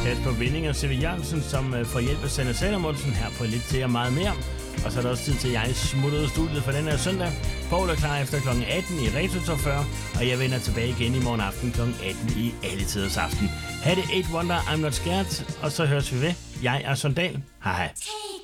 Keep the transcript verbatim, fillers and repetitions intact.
Kasper Vinding og C V Jørgensen, som øh, får hjælp af Sanne Salomonsen her på Lidt til og meget mere. Og så er der også tid til, at jeg smutter ud af studiet for den her søndag. Paul er klar efter klokken atten i Retro Top fyrre, og jeg vender tilbage igen i morgen aften klokken atten i Alle Tiders Aften. Ha' det eight Wonder, I'm Not Scared, og så høres vi ved. Jeg er Sondal. Hej hej.